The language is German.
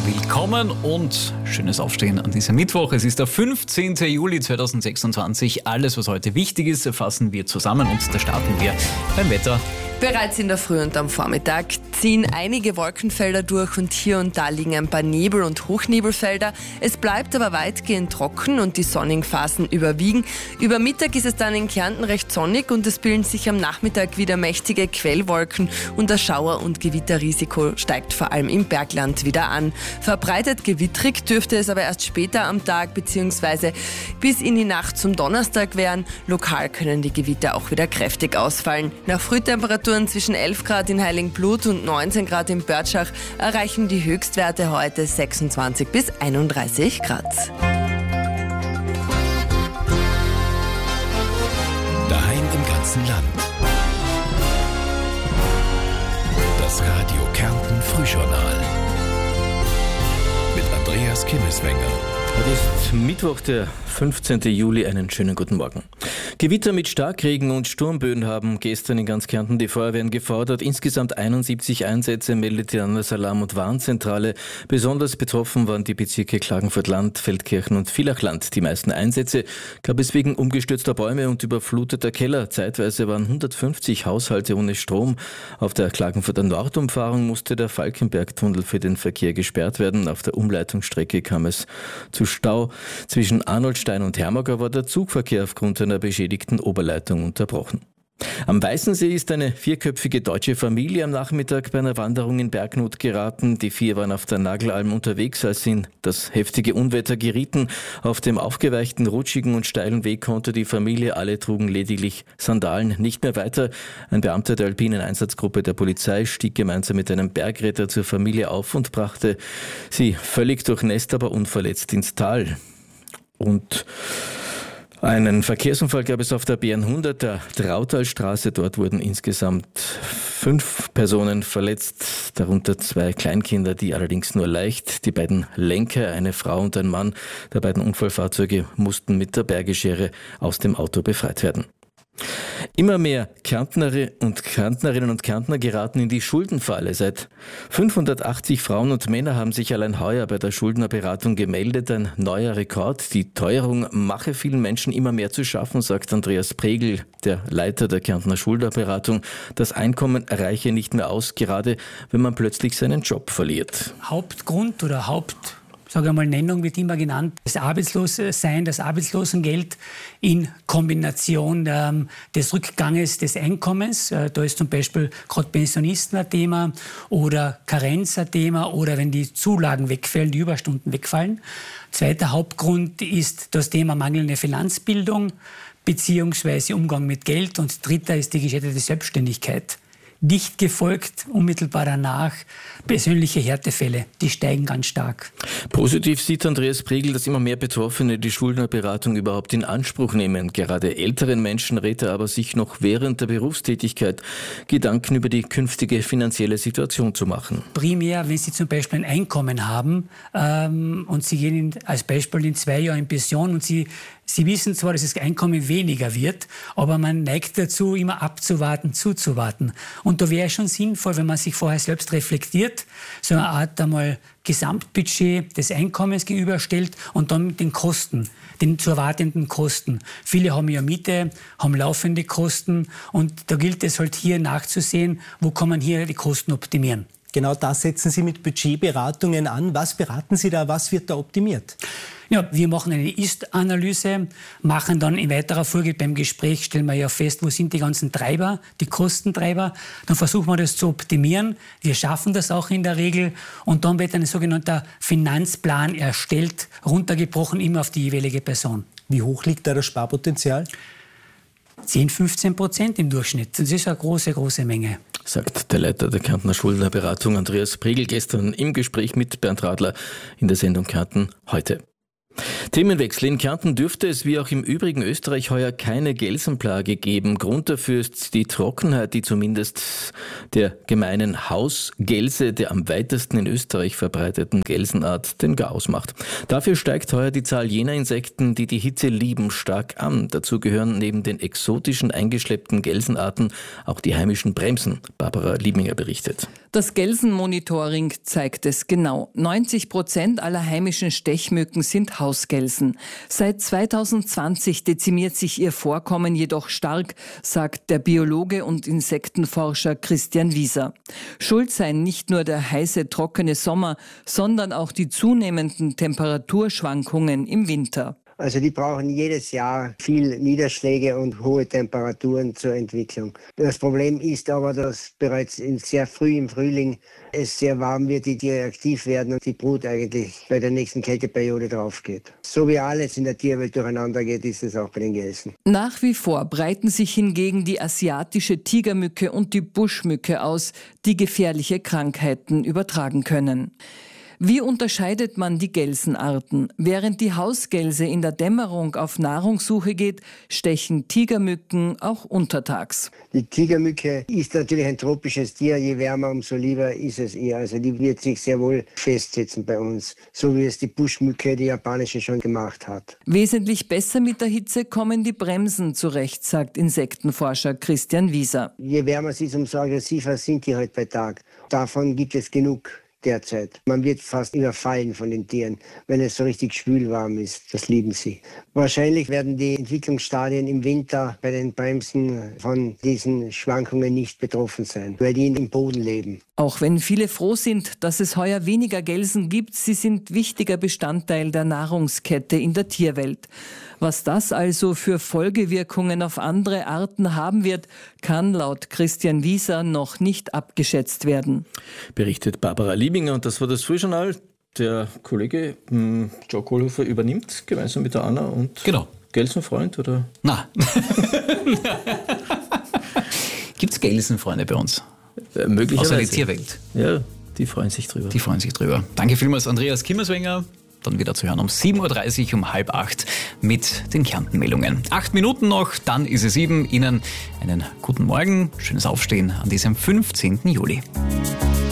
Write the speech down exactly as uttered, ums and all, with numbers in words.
Willkommen und schönes Aufstehen an diesem Mittwoch. Es ist der fünfzehnten Juli zweitausendsechsundzwanzig. Alles, was heute wichtig ist, fassen wir zusammen und da starten wir beim Wetter. Bereits in der Früh und am Vormittag ziehen einige Wolkenfelder durch und hier und da liegen ein paar Nebel- und Hochnebelfelder. Es bleibt aber weitgehend trocken und die sonnigen Phasen überwiegen. Über Mittag ist es dann in Kärnten recht sonnig und es bilden sich am Nachmittag wieder mächtige Quellwolken und das Schauer- und Gewitterrisiko steigt vor allem im Bergland wieder an. Verbreitet gewittrig dürfte es aber erst später am Tag bzw. bis in die Nacht zum Donnerstag werden. Lokal können die Gewitter auch wieder kräftig ausfallen. Nach Frühtemperaturen zwischen elf Grad in Heiligenblut und neunzehn Grad in Börtschach erreichen die Höchstwerte heute sechsundzwanzig bis einunddreißig Grad. Daheim im ganzen Land. Das Radio Kärnten Frühjournal. Mit Andreas Kimmeswenger. Heute ist Mittwoch, der fünfzehnten Juli. Einen schönen guten Morgen. Gewitter mit Starkregen und Sturmböen haben gestern in ganz Kärnten die Feuerwehren gefordert. Insgesamt einundsiebzig Einsätze meldet die Landesalarm- und Warnzentrale. Besonders betroffen waren die Bezirke Klagenfurt-Land, Feldkirchen und Villachland. Die meisten Einsätze gab es wegen umgestürzter Bäume und überfluteter Keller. Zeitweise waren hundertfünfzig Haushalte ohne Strom. Auf der Klagenfurter Nordumfahrung musste der Falkenberg-Tunnel für den Verkehr gesperrt werden. Auf der Umleitungsstrecke kam es zu Stau. Zwischen Arnoldstein und Hermagau war der Zugverkehr aufgrund einer beschädigten Oberleitung unterbrochen. Am Weißensee ist eine vierköpfige deutsche Familie am Nachmittag bei einer Wanderung in Bergnot geraten. Die vier waren auf der Nagelalm unterwegs, als sie in das heftige Unwetter gerieten. Auf dem aufgeweichten, rutschigen und steilen Weg konnte die Familie, alle trugen lediglich Sandalen, nicht mehr weiter. Ein Beamter der alpinen Einsatzgruppe der Polizei stieg gemeinsam mit einem Bergretter zur Familie auf und brachte sie völlig durchnässt, aber unverletzt ins Tal. Und einen Verkehrsunfall gab es auf der B hundert, der Trautalstraße. Dort wurden insgesamt fünf Personen verletzt, darunter zwei Kleinkinder, die allerdings nur leicht. Die beiden Lenker, eine Frau und ein Mann der beiden Unfallfahrzeuge, mussten mit der Bergeschere aus dem Auto befreit werden. Immer mehr Kärntnerinnen und Kärntnerinnen und Kärntner geraten in die Schuldenfalle. Seit fünfhundertachtzig Frauen und Männer haben sich allein heuer bei der Schuldnerberatung gemeldet. Ein neuer Rekord. Die Teuerung mache vielen Menschen immer mehr zu schaffen, sagt Andreas Pregel, der Leiter der Kärntner Schuldnerberatung. Das Einkommen reiche nicht mehr aus, gerade wenn man plötzlich seinen Job verliert. Hauptgrund oder Haupt Sage einmal, Nennung wird immer genannt, das Arbeitslossein, das Arbeitslosengeld in Kombination ähm, des Rückganges des Einkommens. Äh, da ist zum Beispiel gerade Pensionisten ein Thema oder Karenz ein Thema oder wenn die Zulagen wegfallen, die Überstunden wegfallen. Zweiter Hauptgrund ist das Thema mangelnde Finanzbildung beziehungsweise Umgang mit Geld und dritter ist die gescheiterte Selbstständigkeit. Dicht gefolgt, unmittelbar danach, persönliche Härtefälle, die steigen ganz stark. Positiv sieht Andreas Pregel, dass immer mehr Betroffene die Schuldnerberatung überhaupt in Anspruch nehmen. Gerade älteren Menschen rät er aber, sich noch während der Berufstätigkeit Gedanken über die künftige finanzielle Situation zu machen. Primär, wenn Sie zum Beispiel ein Einkommen haben ähm, und Sie gehen in, als Beispiel in zwei Jahren in Pension und Sie Sie wissen zwar, dass das Einkommen weniger wird, aber man neigt dazu, immer abzuwarten, zuzuwarten. Und da wäre es schon sinnvoll, wenn man sich vorher selbst reflektiert, so eine Art einmal Gesamtbudget des Einkommens gegenüberstellt und dann den Kosten, den zu erwartenden Kosten. Viele haben ja Miete, haben laufende Kosten und da gilt es halt hier nachzusehen, wo kann man hier die Kosten optimieren. Genau das setzen Sie mit Budgetberatungen an. Was beraten Sie da? Was wird da optimiert? Ja, wir machen eine Ist-Analyse, machen dann in weiterer Folge beim Gespräch, stellen wir ja fest, wo sind die ganzen Treiber, die Kostentreiber. Dann versuchen wir das zu optimieren. Wir schaffen das auch in der Regel. Und dann wird ein sogenannter Finanzplan erstellt, runtergebrochen immer auf die jeweilige Person. Wie hoch liegt da das Sparpotenzial? zehn, fünfzehn Prozent im Durchschnitt. Das ist eine große, große Menge. Sagt der Leiter der Kärntner Schuldnerberatung Andreas Pregel gestern im Gespräch mit Bernd Radler in der Sendung Kärnten heute. Themenwechsel. In Kärnten dürfte es wie auch im übrigen Österreich heuer keine Gelsenplage geben. Grund dafür ist die Trockenheit, die zumindest der gemeinen Hausgelse, der am weitesten in Österreich verbreiteten Gelsenart, den Garaus macht. Dafür steigt heuer die Zahl jener Insekten, die die Hitze lieben, stark an. Dazu gehören neben den exotischen eingeschleppten Gelsenarten auch die heimischen Bremsen. Barbara Liebinger berichtet. Das Gelsenmonitoring zeigt es genau. neunzig Prozent aller heimischen Stechmücken sind Hausgelsen. Seit zweitausendzwanzig dezimiert sich ihr Vorkommen jedoch stark, sagt der Biologe und Insektenforscher Christian Wieser. Schuld seien nicht nur der heiße, trockene Sommer, sondern auch die zunehmenden Temperaturschwankungen im Winter. Also die brauchen jedes Jahr viel Niederschläge und hohe Temperaturen zur Entwicklung. Das Problem ist aber, dass bereits in sehr früh im Frühling es sehr warm wird, die Tiere aktiv werden und die Brut eigentlich bei der nächsten Kälteperiode drauf geht. So wie alles in der Tierwelt durcheinander geht, ist es auch bei den Gelsen. Nach wie vor breiten sich hingegen die asiatische Tigermücke und die Buschmücke aus, die gefährliche Krankheiten übertragen können. Wie unterscheidet man die Gelsenarten? Während die Hausgelse in der Dämmerung auf Nahrungssuche geht, stechen Tigermücken auch untertags. Die Tigermücke ist natürlich ein tropisches Tier. Je wärmer, umso lieber ist es ihr. Also die wird sich sehr wohl festsetzen bei uns, so wie es die Buschmücke, die japanische, schon gemacht hat. Wesentlich besser mit der Hitze kommen die Bremsen zurecht, sagt Insektenforscher Christian Wieser. Je wärmer es ist, umso aggressiver sind die halt bei Tag. Davon gibt es genug derzeit. Man wird fast überfallen von den Tieren, wenn es so richtig schwül warm ist. Das lieben sie. Wahrscheinlich werden die Entwicklungsstadien im Winter bei den Bremsen von diesen Schwankungen nicht betroffen sein, weil die im Boden leben. Auch wenn viele froh sind, dass es heuer weniger Gelsen gibt, sie sind wichtiger Bestandteil der Nahrungskette in der Tierwelt. Was das also für Folgewirkungen auf andere Arten haben wird, kann laut Christian Wieser noch nicht abgeschätzt werden. Berichtet Barbara Liebinger, und das war das Frühjournal. Der Kollege hm, Joe Kohlhofer übernimmt gemeinsam mit der Anna und genau. Gelsenfreund, oder? Na. Gibt es Gelsenfreunde bei uns? Äh, möglicherweise. Außer die Tierwelt. Ja, die freuen sich drüber. Die freuen sich drüber. Danke vielmals, Andreas Kimmerswenger. Dann wieder zu hören um sieben Uhr dreißig, um halb acht mit den Kärnten-Meldungen. Acht Minuten noch, dann ist es sieben. Ihnen einen guten Morgen, schönes Aufstehen an diesem fünfzehnten Juli.